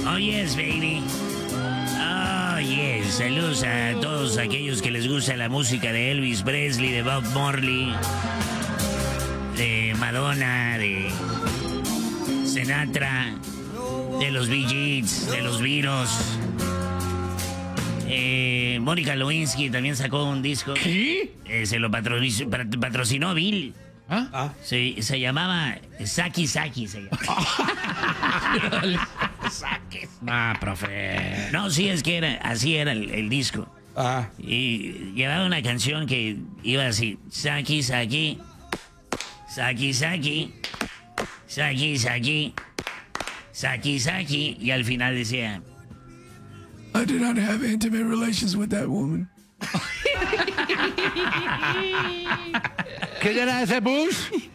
Oh, yes, baby. Oh, yes. Saludos a todos aquellos que les gusta la música de Elvis Presley, de Bob Marley, de Madonna, de Sinatra, de los Bee Gees, de los Beatles. Mónica Lewinsky también sacó un disco. ¿Qué? Se lo patrocinó Bill. ¿Ah? Se llamaba Saki Saki. Se llama. Profe. No, sí, es que así era el disco. Ah. Y llevaba una canción que iba así: Saki Saki, Saki Saki, Saki Saki, Saki Saki. Y al final decía: I did not have intimate relations with that woman. ¿Qué era ese Bush?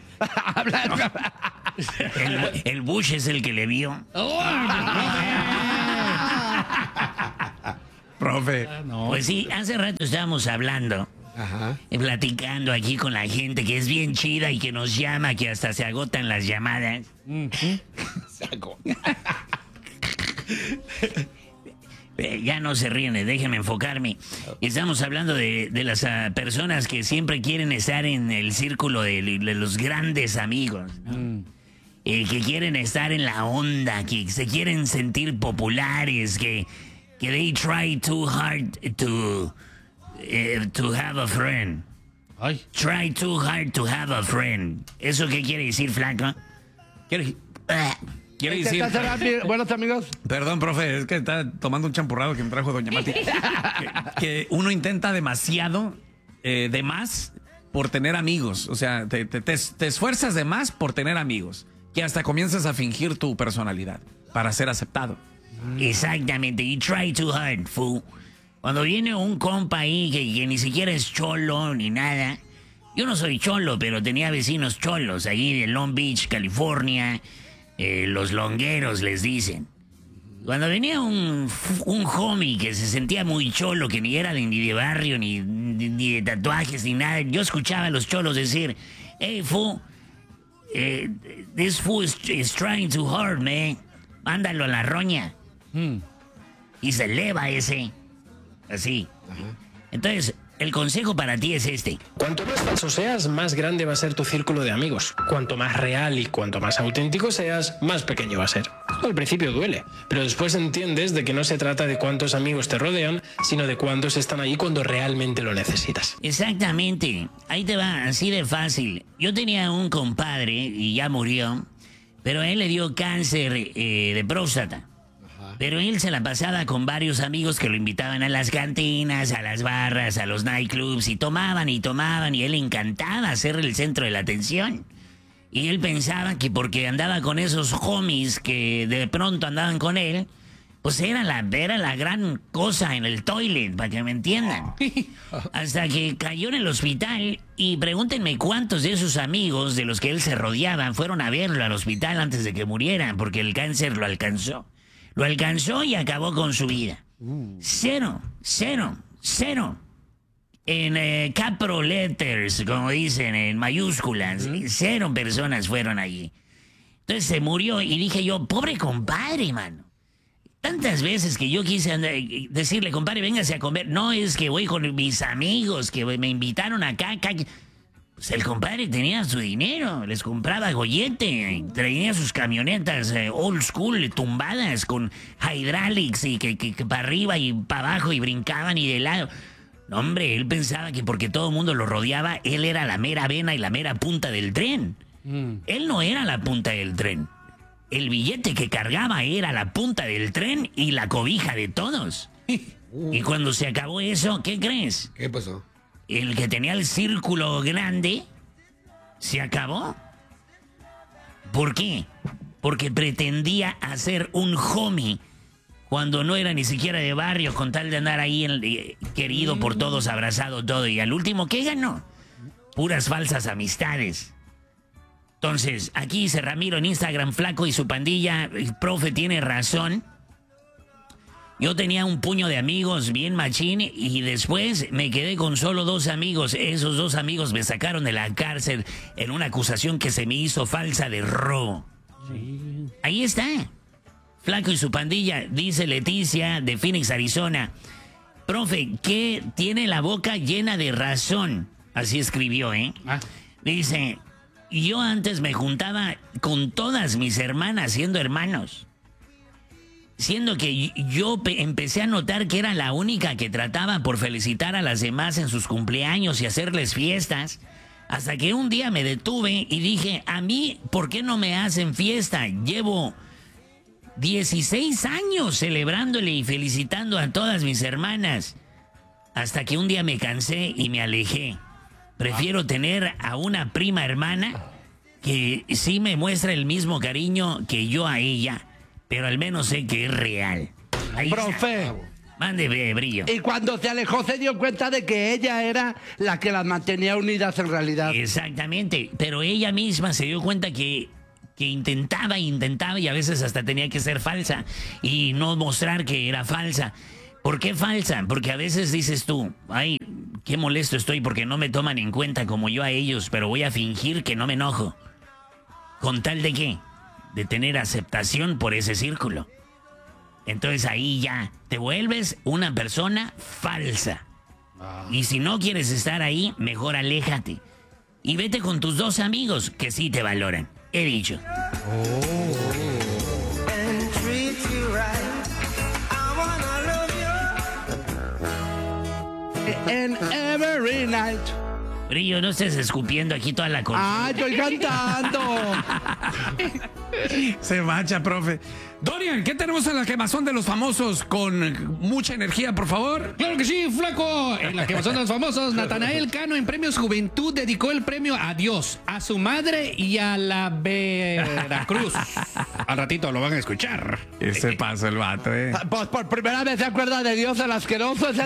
el Bush es el que le vio. Profe. Pues sí, hace rato estábamos hablando, platicando aquí con la gente que es bien chida y que nos llama, que hasta se agotan las llamadas. Se agota. Ya no se ríen, déjenme enfocarme. Estamos hablando de las personas que siempre quieren estar en el círculo de los grandes amigos, ¿no? Que quieren estar en la onda, que se quieren sentir populares, que they try too hard to have a friend. Ay. Try too hard to have a friend. ¿Eso qué quiere decir, flaco? Quiere decir... Buenos amigos. Perdón, profe, es que está tomando un champurrado que me trajo Doña Mati. que uno intenta demasiado, de más, por tener amigos. O sea, te esfuerzas de más por tener amigos. Que hasta comienzas a fingir tu personalidad para ser aceptado. Exactamente, y try too hard, fool. Cuando viene un compa ahí que ni siquiera es cholo ni nada. Yo no soy cholo, pero tenía vecinos cholos ahí de Long Beach, California. Los longueros les dicen. Cuando venía un homie que se sentía muy cholo, que ni era ni de barrio, ni de tatuajes, ni nada, yo escuchaba a los cholos decir: hey, fool, this fool is trying too hard, man. Mándalo a la roña. Y se eleva ese. Así. Entonces, el consejo para ti es este. Cuanto más falso seas, más grande va a ser tu círculo de amigos. Cuanto más real y cuanto más auténtico seas, más pequeño va a ser. Esto al principio duele, pero después entiendes de que no se trata de cuántos amigos te rodean, sino de cuántos están ahí cuando realmente lo necesitas. Exactamente. Ahí te va, así de fácil. Yo tenía un compadre y ya murió, pero a él le dio cáncer de próstata. Pero él se la pasaba con varios amigos que lo invitaban a las cantinas, a las barras, a los nightclubs, y tomaban, y él le encantaba ser el centro de la atención. Y él pensaba que porque andaba con esos homies que de pronto andaban con él, pues era la gran cosa en el toilet, para que me entiendan. Hasta que cayó en el hospital, y pregúntenme cuántos de esos amigos de los que él se rodeaba fueron a verlo al hospital antes de que muriera, porque el cáncer lo alcanzó. Lo alcanzó y acabó con su vida. Cero. En capital letters, como dicen, en mayúsculas. 0 personas fueron allí. Entonces se murió y dije yo, pobre compadre, mano. Tantas veces que yo quise decirle, compadre, véngase a comer. No, es que voy con mis amigos que me invitaron acá. Pues el compadre tenía su dinero, les compraba gollete, traía sus camionetas old school, tumbadas, con hydraulics y que para arriba y para abajo y brincaban y de lado. No, hombre, él pensaba que porque todo el mundo lo rodeaba, él era la mera vena y la mera punta del tren. Él no era la punta del tren. El billete que cargaba era la punta del tren y la cobija de todos. Y cuando se acabó eso, ¿qué crees? ¿Qué pasó? El que tenía el círculo grande se acabó. ¿Por qué? Porque pretendía hacer un homie cuando no era ni siquiera de barrio, con tal de andar ahí querido por todos, abrazado todo. Y al último, ¿qué ganó? Puras falsas amistades. Entonces, aquí dice Ramiro en Instagram, flaco y su pandilla, el profe tiene razón. Yo tenía un puño de amigos bien machín y después me quedé con solo 2 amigos. Esos 2 amigos me sacaron de la cárcel en una acusación que se me hizo falsa de robo. Sí. Ahí está. Flaco y su pandilla, dice Leticia de Phoenix, Arizona. Profe, que tiene la boca llena de razón. Así escribió, ¿eh? Dice, yo antes me juntaba con todas mis hermanas siendo hermanos. Siendo que yo empecé a notar que era la única que trataba por felicitar a las demás en sus cumpleaños y hacerles fiestas. Hasta que un día me detuve y dije, a mí, ¿por qué no me hacen fiesta? Llevo 16 años celebrándole y felicitando a todas mis hermanas. Hasta que un día me cansé y me alejé. Prefiero tener a una prima hermana que sí me muestra el mismo cariño que yo a ella, pero al menos sé que es real. Ahí Profe. está. Mande, Brillo. Y cuando se alejó se dio cuenta de que ella era la que las mantenía unidas en realidad. Exactamente, pero ella misma se dio cuenta que intentaba y a veces hasta tenía que ser falsa y no mostrar que era falsa. ¿Por qué falsa? Porque a veces dices tú, ay, qué molesto estoy porque no me toman en cuenta como yo a ellos, pero voy a fingir que no me enojo. ¿Con tal de qué? De tener aceptación por ese círculo. Entonces ahí ya te vuelves una persona falsa. Y si no quieres estar ahí, mejor aléjate. Y vete con tus 2 amigos que sí te valoran. He dicho. And every night. Brillo, no estés escupiendo aquí toda la cosa. ¡Ah, estoy cantando! Se macha, profe. Dorian, ¿qué tenemos en la quemazón de los famosos con mucha energía, por favor? Claro que sí, flaco. En la quemazón de los famosos, Natanael Cano en Premios Juventud dedicó el premio a Dios, a su madre y a la Veracruz. Al ratito lo van a escuchar. Ese paso el vato, Pues por primera vez se acuerda de Dios, el asqueroso ese